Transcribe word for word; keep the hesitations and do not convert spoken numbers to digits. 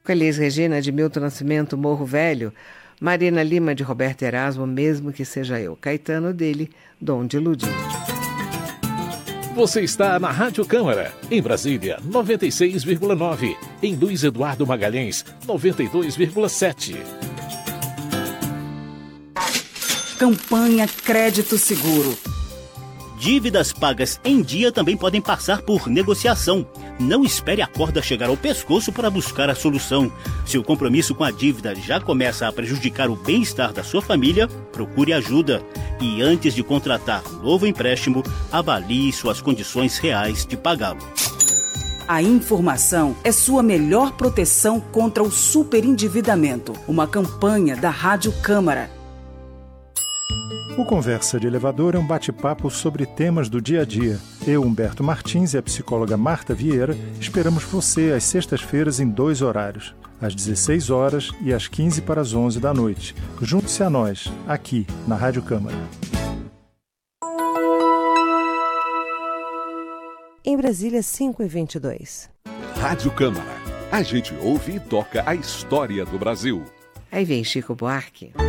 Com Elis Regina, de Milton Nascimento, Morro Velho. Marina Lima, de Roberto Erasmo, Mesmo que Seja Eu. Caetano, dele, Dom de Ludinho. Você está na Rádio Câmara, em Brasília, noventa e seis vírgula nove. Em Luiz Eduardo Magalhães, noventa e dois vírgula sete. Campanha Crédito Seguro. Dívidas pagas em dia também podem passar por negociação. Não espere a corda chegar ao pescoço para buscar a solução. Se o compromisso com a dívida já começa a prejudicar o bem-estar da sua família, procure ajuda. E antes de contratar um novo empréstimo, avalie suas condições reais de pagá-lo. A informação é sua melhor proteção contra o superendividamento. Uma campanha da Rádio Câmara. O Conversa de Elevador é um bate-papo sobre temas do dia a dia. Eu, Humberto Martins, e a psicóloga Marta Vieira esperamos você às sextas-feiras em dois horários, às dezesseis horas e às quinze para as onze da noite. Junte-se a nós, aqui, na Rádio Câmara. Em Brasília, cinco e vinte e dois. Rádio Câmara. A gente ouve e toca a história do Brasil. Aí vem Chico Buarque.